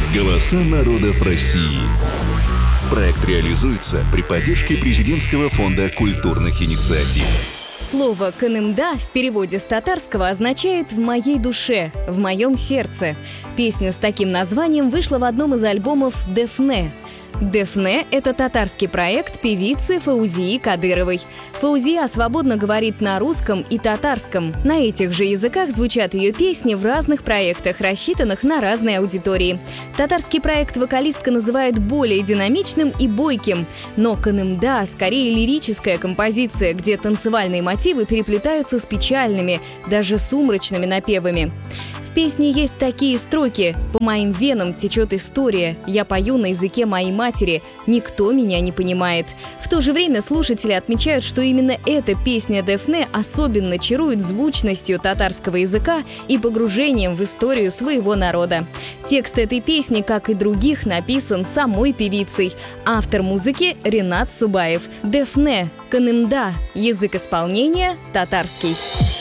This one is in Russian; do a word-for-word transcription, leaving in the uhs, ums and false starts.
Голоса народов России. Проект реализуется при поддержке Президентского фонда культурных инициатив. Слово «Канымда» в переводе с татарского означает «в моей душе», «в моем сердце». Песня с таким названием вышла в одном из альбомов «Дефне». «Дефне» — это татарский проект певицы Фаузии Кадыровой. Фаузия свободно говорит на русском и татарском. На этих же языках звучат ее песни в разных проектах, рассчитанных на разные аудитории. Татарский проект вокалистка называет более динамичным и бойким. Но «Канымда» скорее лирическая композиция, где танцевальные мотивы переплетаются с печальными, даже сумрачными напевами. В песне есть такие строки: «По моим венам течет история, я пою на языке моей матери, никто меня не понимает». В то же время слушатели отмечают, что именно эта песня Дефне особенно чарует звучностью татарского языка и погружением в историю своего народа. Текст этой песни, как и других, написан самой певицей. Автор музыки — Ренат Субаев. Дефне, Канымда, язык исполнения — татарский.